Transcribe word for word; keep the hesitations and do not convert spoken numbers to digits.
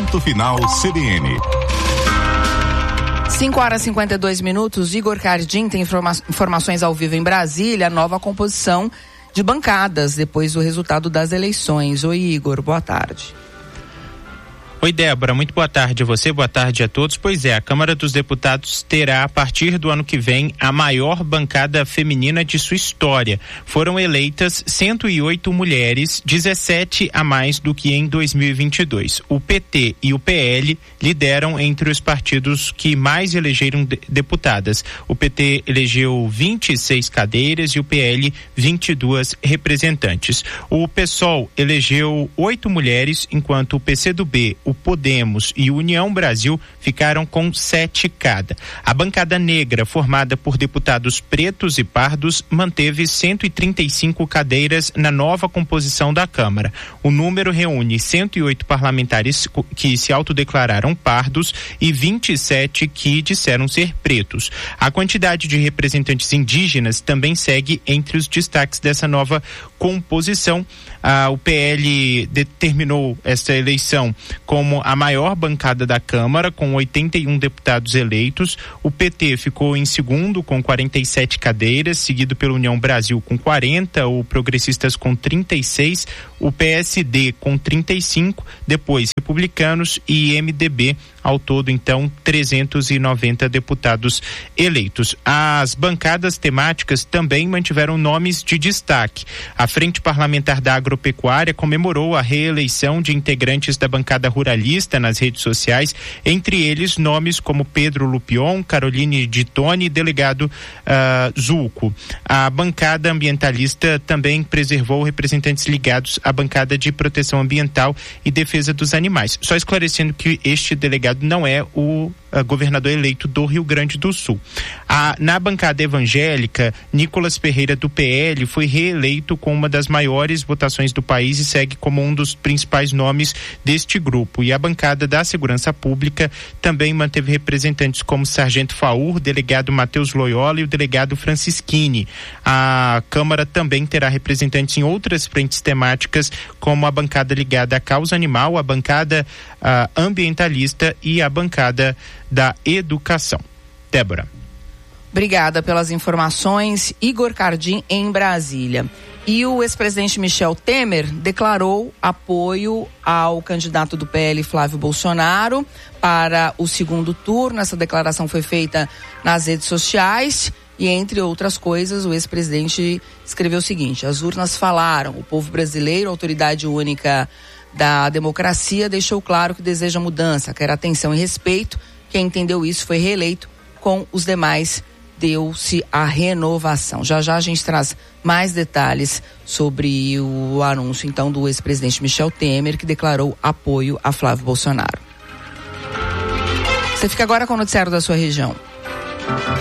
Ponto Final C B N. cinco horas e cinquenta e dois minutos. Igor Cardim tem informa- informações ao vivo em Brasília, nova composição de bancadas depois do resultado das eleições. Oi, Igor, boa tarde. Oi, Débora, muito boa tarde a você, boa tarde a todos. Pois é, a Câmara dos Deputados terá, a partir do ano que vem, a maior bancada feminina de sua história. Foram eleitas cento e oito mulheres, dezessete a mais do que em dois mil e vinte e dois. O P T e o P L lideram entre os partidos que mais elegeram de- deputadas. O P T elegeu vinte e seis cadeiras e o P L vinte e duas representantes. O PSOL elegeu oito mulheres, enquanto o P C do B, o Podemos e o União Brasil ficaram com sete cada. A bancada negra, formada por deputados pretos e pardos, manteve cento e trinta e cinco cadeiras na nova composição da Câmara. O número reúne cento e oito parlamentares que se autodeclararam pardos e vinte e sete que disseram ser pretos. A quantidade de representantes indígenas também segue entre os destaques dessa nova composição. Ah, o P L determinou esta eleição como a maior bancada da Câmara, com oitenta e um deputados eleitos. O P T ficou em segundo, com quarenta e sete cadeiras, seguido pela União Brasil com quarenta, o Progressistas com trinta e seis, o P S D com trinta e cinco, depois Republicanos e M D B, ao todo, então, trezentos e noventa deputados eleitos. As bancadas temáticas também mantiveram nomes de destaque. A Frente Parlamentar da Agropecuária comemorou a reeleição de integrantes da bancada ruralista nas redes sociais, entre eles nomes como Pedro Lupion, Caroline Ditone e delegado uh, Zulco. A bancada ambientalista também preservou representantes ligados à bancada de proteção ambiental e defesa dos animais. Só esclarecendo que este delegado não é o uh, governador eleito do Rio Grande do Sul. A, na bancada evangélica, Nicolas Ferreira do P L foi reeleito com uma das maiores votações do país e segue como um dos principais nomes deste grupo. E a bancada da Segurança Pública também manteve representantes como Sargento Faur, o delegado Matheus Loyola e o delegado Francisquini. A Câmara também terá representantes em outras frentes temáticas, como a bancada ligada à causa animal, a bancada uh, ambientalista e a bancada da educação. Débora. Obrigada pelas informações. Igor Cardim, em Brasília. E o ex-presidente Michel Temer declarou apoio ao candidato do P L, Flávio Bolsonaro, para o segundo turno. Essa declaração foi feita nas redes sociais e, entre outras coisas, o ex-presidente escreveu o seguinte: as urnas falaram, o povo brasileiro, autoridade única da democracia, deixou claro que deseja mudança, quer atenção e respeito. Quem entendeu isso foi reeleito, com os demais deu-se a renovação. Já já a gente traz mais detalhes sobre o anúncio, então, do ex-presidente Michel Temer, que declarou apoio a Flávio Bolsonaro. Você fica agora com o noticiário da sua região.